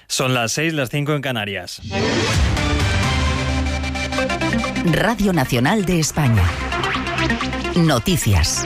Son las 6, las 5 en Canarias. Radio Nacional de España. Noticias.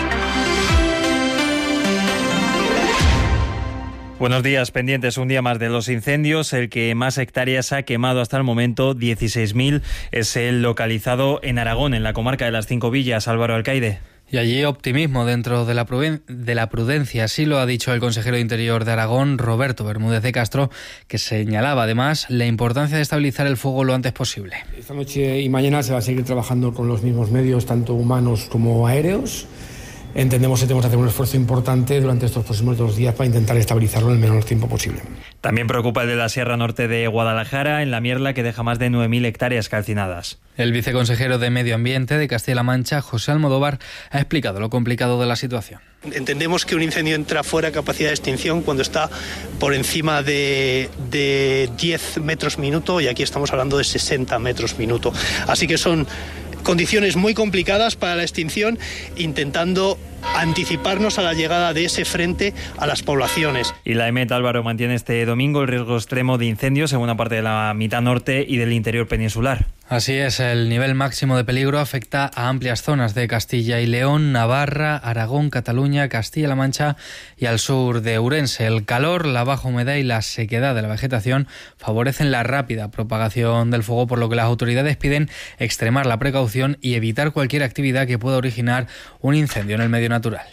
Buenos días, pendientes un día más de los incendios. El que más hectáreas ha quemado hasta el momento, 16.000, es el localizado en Aragón, en la comarca de las Cinco Villas. Álvaro Alcaide. Y allí optimismo dentro de la prudencia, así lo ha dicho el consejero de Interior de Aragón, Roberto Bermúdez de Castro, que señalaba además la importancia de estabilizar el fuego lo antes posible. Esta noche y mañana se va a seguir trabajando con los mismos medios, tanto humanos como aéreos. Entendemos que tenemos que hacer un esfuerzo importante durante estos próximos 2 días para intentar estabilizarlo en el menor tiempo posible. También preocupa el de la Sierra Norte de Guadalajara, en La Mierla, que deja más de 9.000 hectáreas calcinadas. El viceconsejero de Medio Ambiente de Castilla-La Mancha, José Almodóvar, ha explicado lo complicado de la situación. Entendemos que un incendio entra fuera de capacidad de extinción cuando está por encima de 10 metros minuto, y aquí estamos hablando de 60 metros minuto. Así que son condiciones muy complicadas para la extinción, intentando anticiparnos a la llegada de ese frente a las poblaciones. Y la EMET, Álvaro, mantiene este domingo el riesgo extremo de incendios en una parte de la mitad norte y del interior peninsular. Así es, el nivel máximo de peligro afecta a amplias zonas de Castilla y León, Navarra, Aragón, Cataluña, Castilla-La Mancha y al sur de Ourense. El calor, la baja humedad y la sequedad de la vegetación favorecen la rápida propagación del fuego, por lo que las autoridades piden extremar la precaución y evitar cualquier actividad que pueda originar un incendio en el medio natural.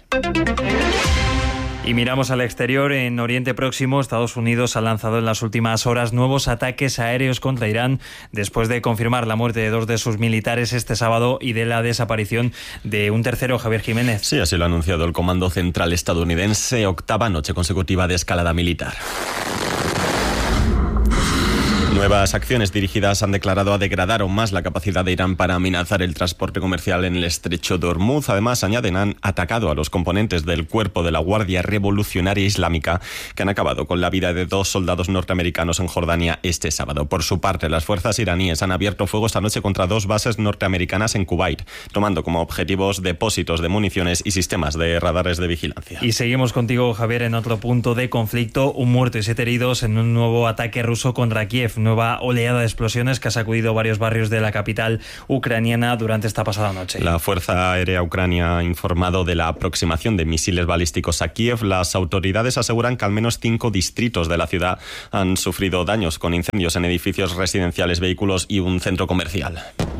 Y miramos al exterior. En Oriente Próximo, Estados Unidos ha lanzado en las últimas horas nuevos ataques aéreos contra Irán, después de confirmar la muerte de 2 de sus militares este sábado y de la desaparición de un tercero, Javier Jiménez. Sí, así lo ha anunciado el Comando Central estadounidense, 8ª noche consecutiva de escalada militar. Nuevas acciones dirigidas han declarado a degradar aún más la capacidad de Irán para amenazar el transporte comercial en el estrecho de Hormuz. Además, añaden, han atacado a los componentes del cuerpo de la Guardia Revolucionaria Islámica, que han acabado con la vida de 2 soldados norteamericanos en Jordania este sábado. Por su parte, las fuerzas iraníes han abierto fuego esta noche contra 2 bases norteamericanas en Kuwait, tomando como objetivos depósitos de municiones y sistemas de radares de vigilancia. Y seguimos contigo, Javier, en otro punto de conflicto. 1 muerto y 7 heridos en un nuevo ataque ruso contra Kiev. Nueva oleada de explosiones que ha sacudido varios barrios de la capital ucraniana durante esta pasada noche. La Fuerza Aérea Ucrania ha informado de la aproximación de misiles balísticos a Kiev. Las autoridades aseguran que al menos 5 distritos de la ciudad han sufrido daños con incendios en edificios residenciales, vehículos y un centro comercial.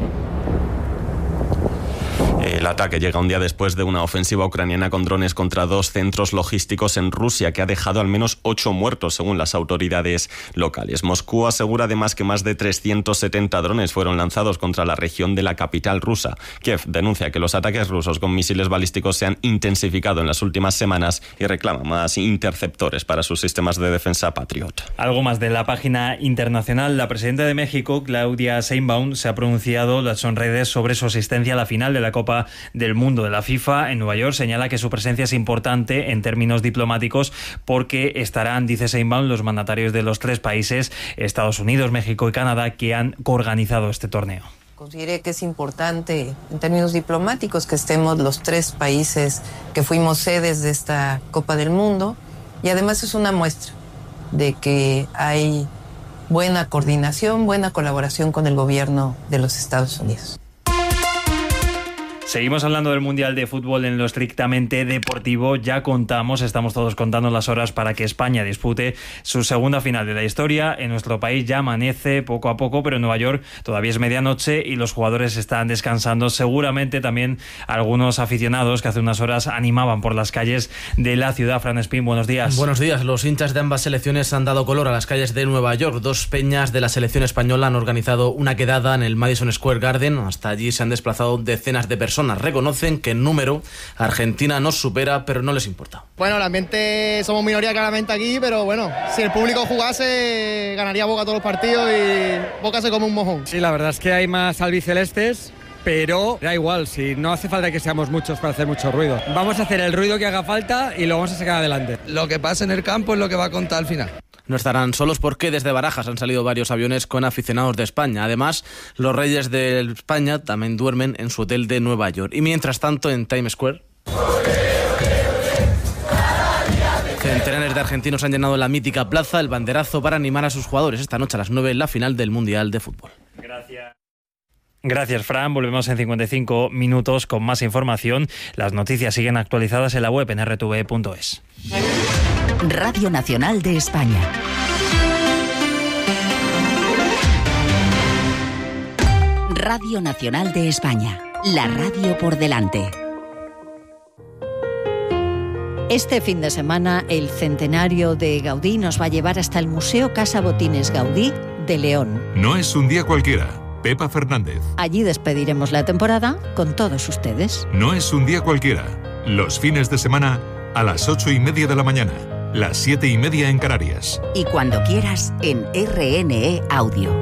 El ataque llega un día después de una ofensiva ucraniana con drones contra 2 centros logísticos en Rusia, que ha dejado al menos 8 muertos, según las autoridades locales. Moscú asegura además que más de 370 drones fueron lanzados contra la región de la capital rusa. Kiev denuncia que los ataques rusos con misiles balísticos se han intensificado en las últimas semanas y reclama más interceptores para sus sistemas de defensa Patriot. Algo más de la página internacional. La presidenta de México, Claudia Sheinbaum, se ha pronunciado en redes sobre su asistencia a la final de la Copa del Mundo de la FIFA en Nueva York. Señala que su presencia es importante en términos diplomáticos porque estarán, dice Sheinbaum, los mandatarios de los 3 países, Estados Unidos, México y Canadá, que han coorganizado este torneo. Consideré que es importante en términos diplomáticos que estemos los 3 países que fuimos sedes de esta Copa del Mundo, y además es una muestra de que hay buena coordinación, buena colaboración con el gobierno de los Estados Unidos. Seguimos hablando del Mundial de Fútbol en lo estrictamente deportivo. Ya estamos todos contando las horas para que España dispute su segunda final de la historia. En nuestro país ya amanece poco a poco, pero en Nueva York todavía es medianoche y los jugadores están descansando. Seguramente también algunos aficionados que hace unas horas animaban por las calles de la ciudad. Fran Espín, buenos días. Buenos días. Los hinchas de ambas selecciones han dado color a las calles de Nueva York. 2 peñas de la selección española han organizado una quedada en el Madison Square Garden. Hasta allí se han desplazado decenas de personas. Reconocen que en número Argentina nos supera, pero no les importa. Bueno, realmente somos minoría claramente aquí, pero bueno, si el público jugase, ganaría Boca todos los partidos y Boca se come un mojón. Sí, la verdad es que hay más albicelestes, pero da igual, si no hace falta que seamos muchos para hacer mucho ruido. Vamos a hacer el ruido que haga falta y lo vamos a sacar adelante. Lo que pasa en el campo es lo que va a contar al final. No estarán solos porque desde Barajas han salido varios aviones con aficionados de España. Además, los Reyes de España también duermen en su hotel de Nueva York. Y mientras tanto, en Times Square, centenares de argentinos han llenado la mítica plaza El Banderazo para animar a sus jugadores esta noche a las 9 en la final del Mundial de Fútbol. Gracias, Fran. Volvemos en 55 minutos con más información. Las noticias siguen actualizadas en la web en rtve.es. Radio Nacional de España. Radio Nacional de España. La radio por delante. Este fin de semana, el centenario de Gaudí nos va a llevar hasta el Museo Casa Botines Gaudí de León. No es un día cualquiera. Pepa Fernández. Allí despediremos la temporada con todos ustedes. No es un día cualquiera. Los fines de semana a las 8:30 de la mañana, las 7:30 en Canarias. Y cuando quieras en RNE Audio.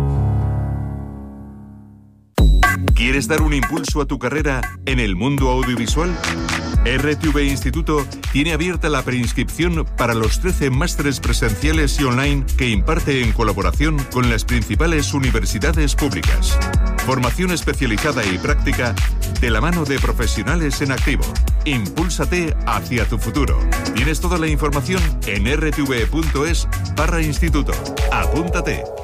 ¿Quieres dar un impulso a tu carrera en el mundo audiovisual? RTV Instituto tiene abierta la preinscripción para los 13 másteres presenciales y online que imparte en colaboración con las principales universidades públicas. Formación especializada y práctica de la mano de profesionales en activo. Impúlsate hacia tu futuro. Tienes toda la información en rtv.es/instituto. Apúntate.